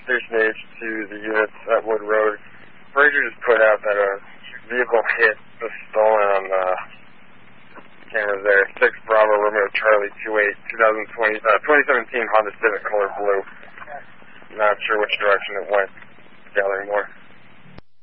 Station H to the units at Wood Road. Fraser just put out that a vehicle hit the stolen on the cameras there. 6 Bravo Romeo Charlie 28 2017 Honda Civic color blue. Not sure which direction it went. Gathering more.